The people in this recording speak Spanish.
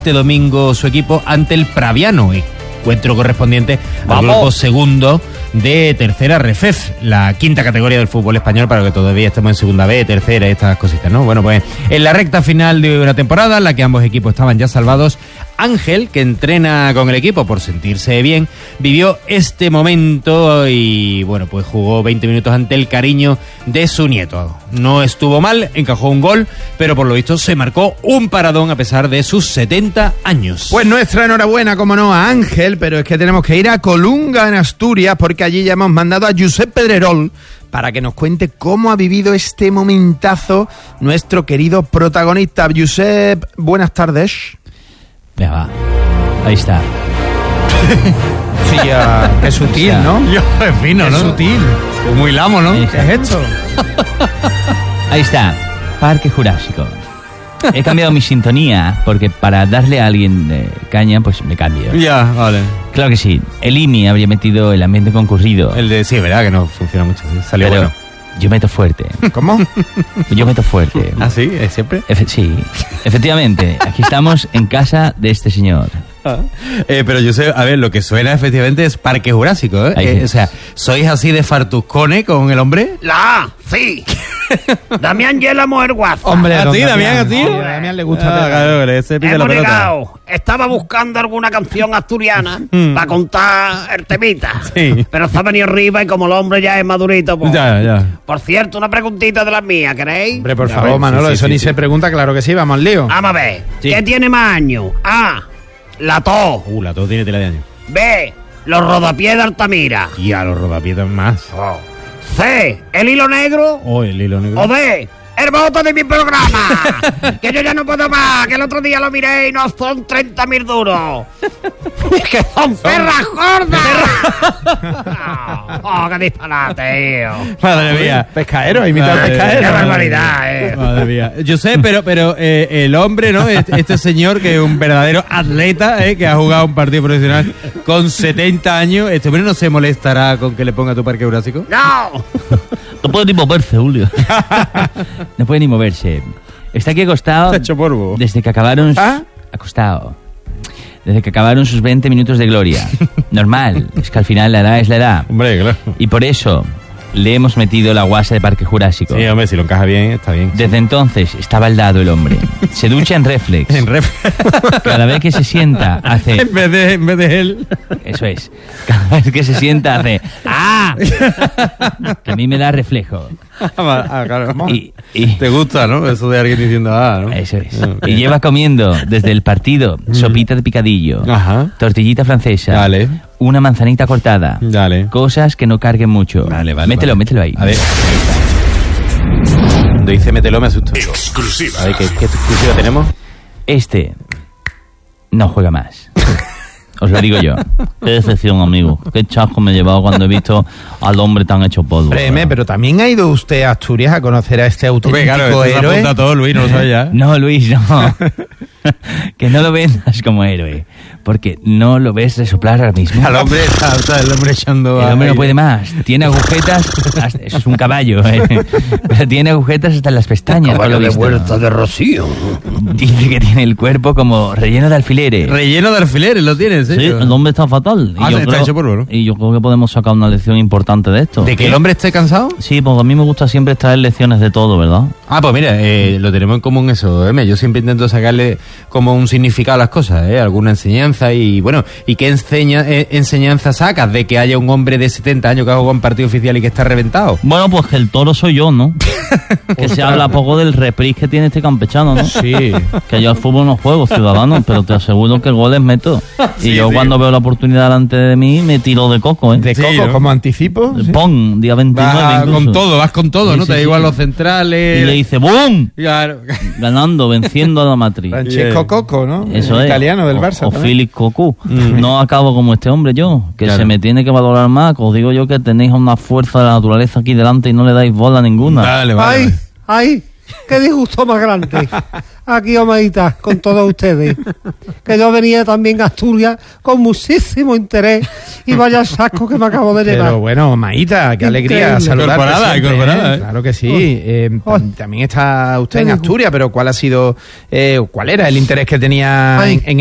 Este domingo su equipo ante el Praviano, encuentro correspondiente al grupo segundo de tercera RFEF, la quinta categoría del fútbol español, para que todavía estemos en segunda B, tercera y estas cositas, ¿no? Bueno, pues en la recta final de una temporada en la que ambos equipos estaban ya salvados, Ángel, que entrena con el equipo por sentirse bien, vivió este momento y, bueno, pues jugó 20 minutos ante el Cariño de su nieto. No estuvo mal, encajó un gol, pero por lo visto se marcó un paradón a pesar de sus 70 años. Pues nuestra enhorabuena, como no, a Ángel, pero es que tenemos que ir a Colunga, en Asturias, porque allí ya hemos mandado a Josep Pedrerol para que nos cuente cómo ha vivido este momentazo nuestro querido protagonista. Josep, buenas tardes. Ya va, ahí está. Sí, ya, qué sutil, ¿no? Es fino, ¿no? Es sutil. Es muy lamo, ¿no? ¿Qué es esto? Ahí está, Parque Jurásico. He cambiado mi sintonía porque para darle a alguien caña, pues me cambio. Ya, vale. Claro que sí, el IMI habría metido el ambiente concurrido. El de sí, verdad que no funciona mucho. ¿Sí? Salió pero bueno. Yo meto fuerte. ¿Cómo? Yo meto fuerte. ¿Ah, sí? ¿Es siempre? Sí, efectivamente. Aquí estamos en casa de este señor. Pero yo sé, a ver, lo que suena efectivamente es Parque Jurásico, ¿eh? O sea, ¿sois así de fartuscones con el hombre? Sí. Damián y la mujer guaza. Hombre, ¿A don ti, Damián, a ti? Sí, a Damián le gusta. Claro, ese pide la Hemos pelota. llegado. Estaba buscando alguna canción asturiana para contar el temita. Sí. Pero se ha venido arriba y como el hombre ya es madurito, pues. Ya. Por cierto, una preguntita de las mías, ¿queréis? Hombre, por Ya favor, ves, Manolo, sí, eso sí, ni sí. se pregunta, claro que sí, vamos al lío. Vamos a ver. Sí. ¿Qué tiene más años? A. La tos. La todo tiene tela de año. B. Los rodapiés de Altamira. Y a los rodapiedras más. C. El hilo negro. Oh, el hilo negro. O D. El voto de mi programa. Que yo ya no puedo más. Que el otro día lo miré y no son 30.000 duros. Que son perras gordas. Oh, qué disparate, tío. Madre mía. Pescaero, imita al Madre pescaero. mía. Qué barbaridad, Madre mía. Yo sé, pero el hombre, ¿no? Este señor que es un verdadero atleta, que ha jugado un partido profesional con 70 años, este hombre no se molestará con que le ponga tu Parque Jurásico. No. No puede ni moverse, Julio. No puede ni moverse. Está aquí acostado Se ha hecho polvo. desde que acabaron... ¿Ah? Acostado. Desde que acabaron sus 20 minutos de gloria. Normal, es que al final la edad es la edad. Hombre, claro. Y por eso le hemos metido la guasa de Parque Jurásico. Sí, hombre, si lo encaja bien, está bien. Desde entonces está baldado el hombre. Se ducha en reflex. En ref. Cada vez que se sienta hace... en vez de él. Eso es. Cada vez que se sienta hace... ¡Ah! Que a mí me da reflejo. Claro. Y Te gusta, ¿no? Eso de alguien diciendo ¿no? eso es. Ah, Y lleva comiendo desde el partido sopita de picadillo, Ajá. tortillita francesa, Dale. una manzanita cortada, Dale. cosas que no carguen mucho. Vale. Mételo ahí. A ver. Cuando dice mételo me asusto. Exclusiva. A ver, ¿qué exclusiva tenemos? Este no juega más. Os lo digo yo. Qué decepción, amigo. Qué chasco me he llevado cuando he visto al hombre tan hecho polvo. Créeme, pero también ha ido usted a Asturias a conocer a este auténtico Hombre, claro, esto se héroe. apunta todo, Luis, no lo sabes ya. No, Luis, no. Que no lo vendas como héroe. Porque no lo ves resoplar ahora mismo. Al hombre está el hombre echando... El hombre no aire. puede más. Tiene agujetas. Eso es un caballo, Pero tiene agujetas hasta en las pestañas. por lo visto. de Rocío. Dice que tiene el cuerpo como relleno de alfileres. Relleno de alfileres, lo tienes, Sí, el hombre está fatal. Ah, está hecho polvo, ¿no? Y yo creo que podemos sacar una lección importante de esto. ¿De que el hombre esté cansado? Sí, porque a mí me gusta siempre traer lecciones de todo, ¿verdad? Ah, pues mira, lo tenemos en común eso, M. Yo siempre intento sacarle como un significado a las cosas, alguna enseñanza y bueno, ¿y qué enseñanza sacas de que haya un hombre de 70 años que ha jugado un partido oficial y que está reventado? Bueno, pues que el toro soy yo, ¿no? Que se habla poco del reprise que tiene este campechano, ¿no? Sí. Que yo al fútbol no juego, ciudadano, pero te aseguro que goles meto. Y Sí, yo tío. cuando veo la oportunidad delante de mí me tiro de coco, ¿eh? De Sí, coco, ¿no? como anticipo. Sí. Pon, día 29 Vas incluso. con todo, vas con todo, Sí, ¿no? sí, Te da sí. igual los centrales... Y le dice ¡bum! Claro. Ganando, venciendo a la matriz. Francesco Coco, ¿no? Eso El es. italiano del Barça. O también. Félix Cocu. No acabo como este hombre yo, que Claro. se me tiene que valorar más. Que os digo yo que tenéis una fuerza de la naturaleza aquí delante y no le dais bola ninguna. Vale. ¡Ay! ¡Ay! qué disgusto más grande. Aquí, Omaita, con todos ustedes. Que yo venía también a Asturias con muchísimo interés y vaya saco que me acabo de llevar. Pero bueno, Maíta, qué alegría saludarte. Incorporada. Claro que sí. También está usted en Asturias, pero ¿cuál era el interés que tenía en